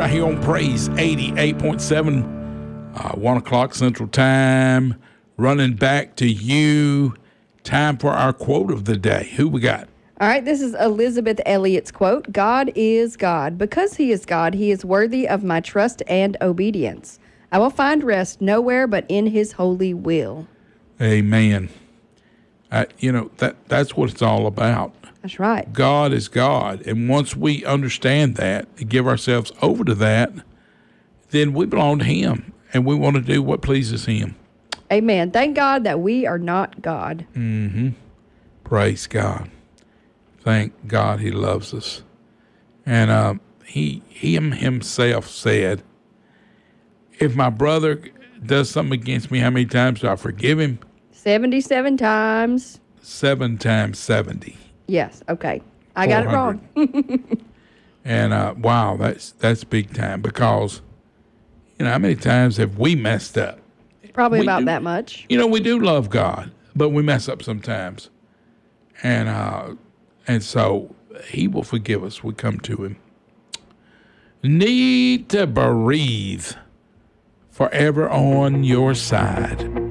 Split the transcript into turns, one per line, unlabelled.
right here on Praise 88.7, 1 o'clock Central Time. Running back to you. Time for our quote of the day. Who we got?
All right, this is Elizabeth Elliot's quote. God is God. Because he is God, he is worthy of my trust and obedience. I will find rest nowhere but in his holy will.
Amen. That's what it's all about.
That's right.
God is God. And once we understand that and give ourselves over to that, then we belong to him. And we want to do what pleases him.
Amen. Thank God that we are not God.
Mm-hmm. Praise God. Thank God he loves us. And he himself said, if my brother does something against me, how many times do I forgive him?
77 times.
7 times 70.
Yes, okay. I got it wrong.
And wow, that's big time, because how many times have we messed up?
Probably about that much.
We do love God, but we mess up sometimes. And so he will forgive us. We come to him. Need to breathe. Forever on your side.